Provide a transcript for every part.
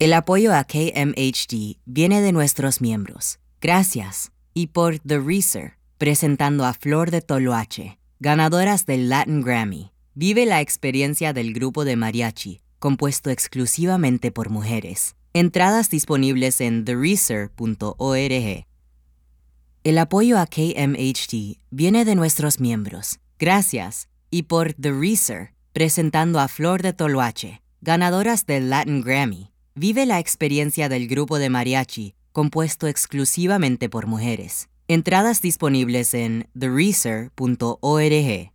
El apoyo a KMHD viene de nuestros miembros. Gracias. Y por The Reeser, presentando a Flor de Toloache, ganadoras del Latin Grammy. Vive la experiencia del grupo de mariachi, compuesto exclusivamente por mujeres. Entradas disponibles en thereeser.org. El apoyo a KMHD viene de nuestros miembros. Gracias. Y por The Reeser, presentando a Flor de Toloache, ganadoras del Latin Grammy. Vive la experiencia del grupo de mariachi, compuesto exclusivamente por mujeres. Entradas disponibles en thereeser.org.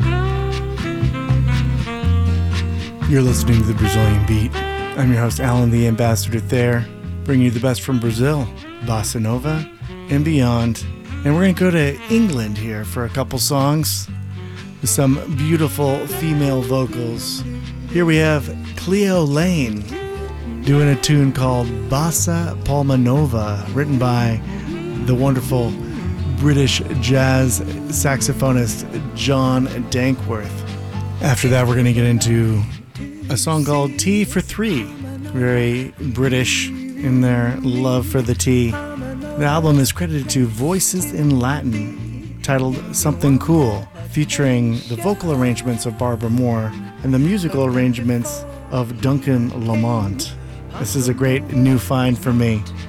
You're listening to The Brazilian Beat. I'm your host, Alan, the Ambassador Thayer, bringing you the best from Brazil, Bossa Nova, and beyond. And we're going to go to England here for a couple songs with some beautiful female vocals. Here we have Cleo Lane doing a tune called Bossa Palma Nova, written by the wonderful British jazz saxophonist John Dankworth. After that, we're going to get into a song called Tea for Three, very British in their love for the tea. The album is credited to Voices in Latin, titled Something Cool, featuring the vocal arrangements of Barbara Moore and the musical arrangements of Duncan Lamont. This is a great new find for me.